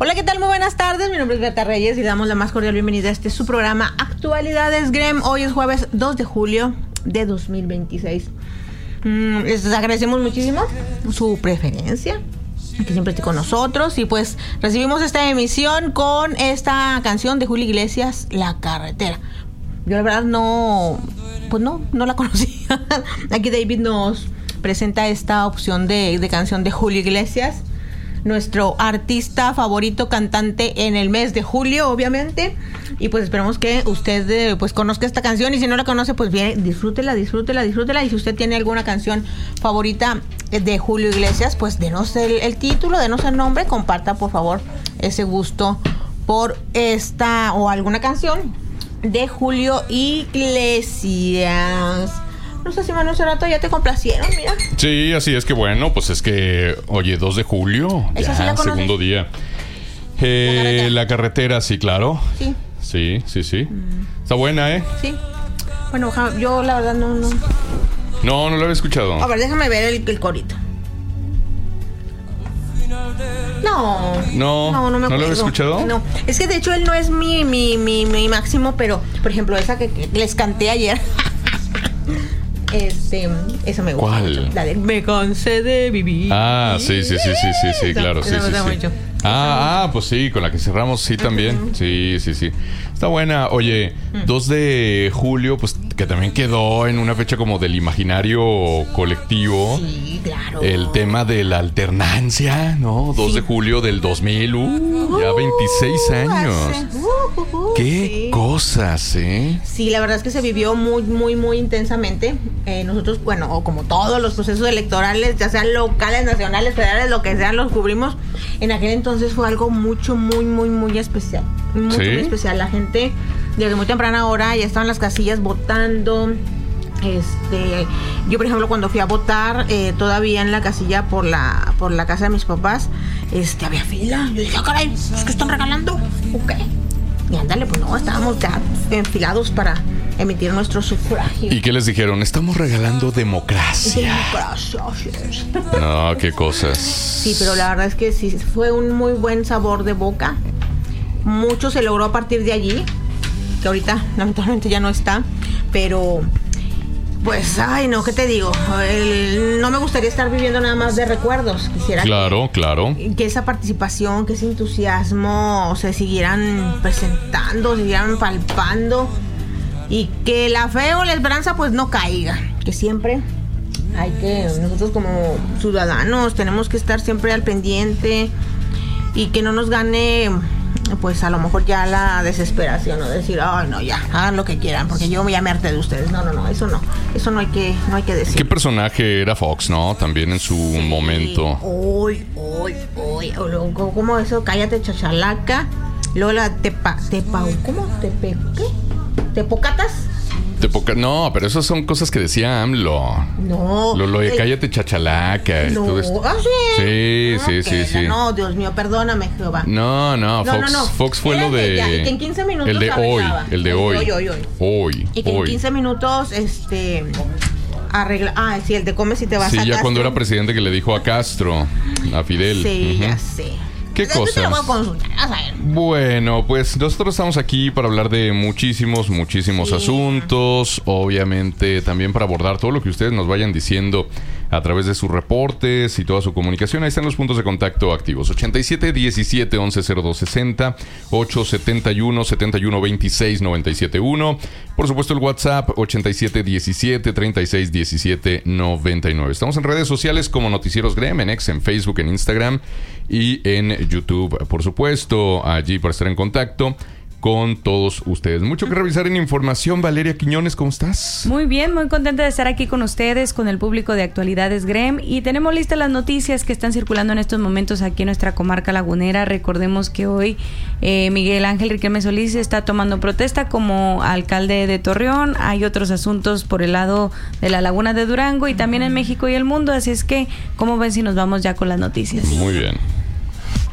Hola, ¿qué tal? Muy buenas tardes. Mi nombre es Beata Reyes y le damos la más cordial bienvenida a este su programa Actualidades GREM. Hoy es jueves 2 de julio de 2026. Les agradecemos muchísimo su preferencia, que siempre esté con nosotros. Y pues recibimos esta emisión con esta canción de Julio Iglesias, La Carretera. Yo la verdad no la conocía. Aquí David nos presenta esta opción de canción de Julio Iglesias, nuestro artista favorito, cantante en el mes de julio, obviamente. Y pues esperamos que usted pues conozca esta canción, y si no la conoce, pues bien, disfrútela. Y si usted tiene alguna canción favorita de Julio Iglesias, pues denos el título, denos el nombre, comparta por favor ese gusto por esta o alguna canción de Julio Iglesias. No sé si Manuel Cerrato ya te complacieron, mira. Sí, así es, que bueno, pues es que, oye, 2 de julio, ¿esa ya, sí segundo día. La carretera, sí, claro. Sí. Sí. Está buena, ¿eh? Sí. Bueno, yo la verdad no. No lo había escuchado. A ver, déjame ver el corito. No me acuerdo. ¿No lo había escuchado? No, es que de hecho él no es mi máximo, pero por ejemplo esa que les canté ayer. Esa me gusta. ¿Cuál? Mucho. La de Me cansé de vivir. Ah, sí, claro, sí. Mucho. Pues sí, con la que cerramos, sí, también. Sí. Está buena. Oye, 2 de julio, pues que también quedó en una fecha como del imaginario colectivo. Sí, claro. El tema de la alternancia, ¿no? 2 de julio del 2000, ya 26 años. Qué cosas, ¿eh? Sí, la verdad es que se vivió muy intensamente. Nosotros, bueno, o como todos los procesos electorales, ya sean locales, nacionales, federales, lo que sean, los cubrimos. En aquel entonces fue algo muy especial. Muy especial. La gente desde muy temprana hora ya estaban en las casillas votando. Yo por ejemplo cuando fui a votar, todavía en la casilla por la casa de mis papás, había fila. Yo dije, caray, ¿es que están regalando? ¿O qué? Y ándale, pues no, estábamos ya enfilados para emitir nuestro sufragio. ¿Y qué les dijeron? Estamos regalando democracia. No, qué cosas. Sí, pero la verdad es que sí, fue un muy buen sabor de boca. Mucho se logró a partir de allí, que ahorita lamentablemente ya no está, pero pues, ay no, ¿qué te digo? No me gustaría estar viviendo nada más de recuerdos. Quisiera claro. que esa participación, que ese entusiasmo se siguieran presentando, siguieran palpando, y que la fe o la esperanza pues no caiga. Que siempre nosotros como ciudadanos tenemos que estar siempre al pendiente, y que no nos gane pues a lo mejor ya la desesperación, o decir, ay no, ya, hagan lo que quieran, porque yo ya me harté de ustedes. No, eso no hay que decir. ¿Qué personaje era Fox, no? También en su momento. Uy, ¿cómo eso? Cállate, chachalaca. Luego la ¿cómo? ¿Qué? ¿Tepocatas? No, pero esas son cosas que decía AMLO. No. Lo de cállate, chachalaca. No. Sí. No, Dios mío, perdóname, Jehová. No. Fox fue lo de... Y que en 15 minutos el de arreglaba. hoy. Hoy. Y que en 15 minutos, arregla... Ah, sí, el de come si te vas a Sí, ya Castro. cuando era presidente, que le dijo a Castro, a Fidel. Sí, ya sé. ¿Qué cosas? Te lo voy a consultar, a ver. Bueno, pues nosotros estamos aquí para hablar de muchísimos asuntos. Obviamente también para abordar todo lo que ustedes nos vayan diciendo a través de sus reportes y toda su comunicación. Ahí están los puntos de contacto activos: 87 17 11 02 60, 871 71 26 97 1. Por supuesto el WhatsApp 87 17 36 17 99. Estamos en redes sociales como Noticieros GREM, en X, en Facebook, en Instagram y en YouTube, por supuesto, allí para estar en contacto con todos ustedes. Mucho que revisar en información. Valeria Quiñones, ¿cómo estás? Muy bien, muy contenta de estar aquí con ustedes, con el público de Actualidades GREM, y tenemos listas las noticias que están circulando en estos momentos aquí en nuestra comarca lagunera. Recordemos que hoy Miguel Ángel Riquelme Solís está tomando protesta como alcalde de Torreón. Hay otros asuntos por el lado de la laguna de Durango y también en México y el mundo, así es que, ¿cómo ven si nos vamos ya con las noticias? Muy bien.